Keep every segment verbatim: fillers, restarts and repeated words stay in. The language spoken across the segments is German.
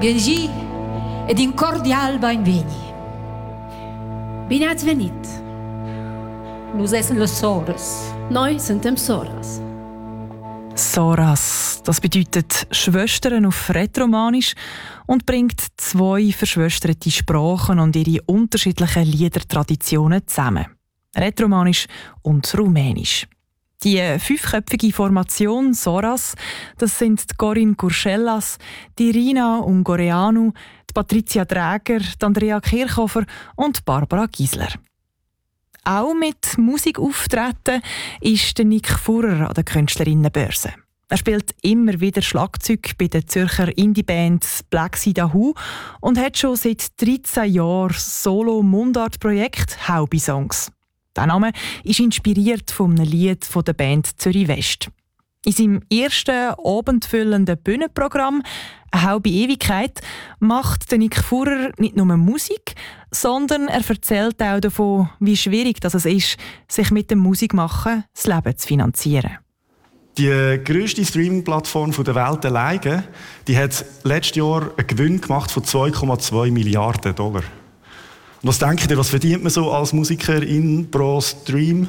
Genji ed in cordial benveni. Bine ați venit! Nous essen los Soras. Noi suntem Soras. Soras, das bedeutet Schwestern auf Rätoromanisch und bringt zwei verschwesterte Sprachen und ihre unterschiedlichen Liedertraditionen zusammen. Rätoromanisch und Rumänisch. Die fünfköpfige Formation Soras, das sind die Corinne Curcellas, die Rina Ungoreanu, die Patricia Dräger, die Andrea Kirchhofer und die Barbara Giesler. Auch mit Musik auftreten ist der Nick Furrer an der Künstlerinnenbörse. Er spielt immer wieder Schlagzeug bei der Zürcher Indie-Band Black Sea Dahoo und hat schon seit dreizehn Jahren das Solo-Mundart-Projekt Haubi-Songs. Der Name ist inspiriert von einem Lied von der Band Zürich West. In seinem ersten abendfüllenden Bühnenprogramm «Eine halbe Ewigkeit» macht der Nick Furrer nicht nur Musik, sondern er erzählt auch davon, wie schwierig das es ist, sich mit dem Musikmachen das Leben zu finanzieren. Die grösste Streaming-Plattform der Welt alleine, die hat letztes Jahr einen Gewinn gemacht von zwei Komma zwei Milliarden Dollar. Und was denkt ihr, was verdient man so als Musikerin pro Stream?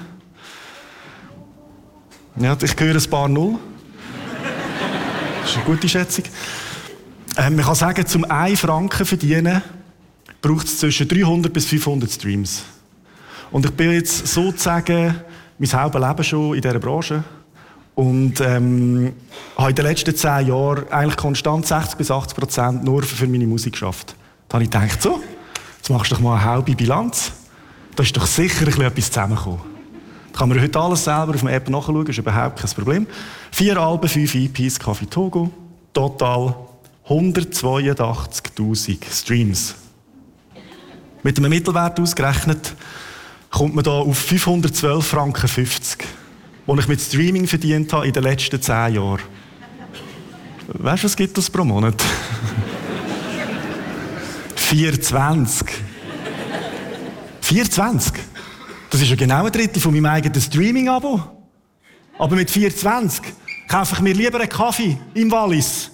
Ja, ich höre ein paar Null. Das ist eine gute Schätzung. Ähm, man kann sagen, zum einen Franken verdienen, braucht es zwischen dreihundert bis fünfhundert Streams. Und ich bin jetzt sozusagen mein halbes Leben schon in dieser Branche. Und ähm, habe in den letzten zehn Jahren eigentlich konstant sechzig bis achtzig Prozent nur für meine Musik geschafft. Da habe ich gedacht, so, jetzt machst du doch mal eine halbe Bilanz. Da ist doch sicher ein etwas zusammengekommen. Da kann man heute alles selber auf der App nachschauen, ist überhaupt kein Problem. Vier Alben, fünf E Ps, Kaffee Togo, total hundertzweiundachtzigtausend Streams. Mit einem Mittelwert ausgerechnet kommt man da auf fünfhundertzwölf Franken fünfzig, die ich mit Streaming verdient habe in den letzten zehn Jahren. Weißt du, was gibt es pro Monat? vierundzwanzig. vierundzwanzig? Das ist ja genau ein Drittel von meinem eigenen Streaming-Abo. Aber mit vierundzwanzig kaufe ich mir lieber einen Kaffee im Wallis